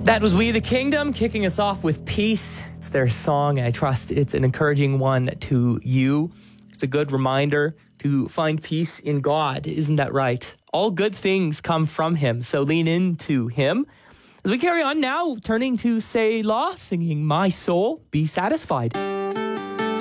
That was We the Kingdom, kicking us off with Peace. It's their song. I trust it's an encouraging one to you. It's a good reminder to find peace in God. Isn't that right? All good things come from Him, so lean into Him. As we carry on now, turning to Selah, singing My Soul, Be Satisfied.